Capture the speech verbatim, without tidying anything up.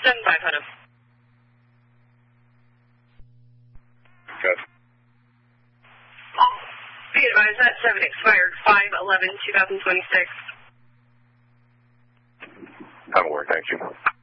seven five, Hunnam. Good. Be advised that seven expired five eleven twenty twenty-six. That'll work, thank you.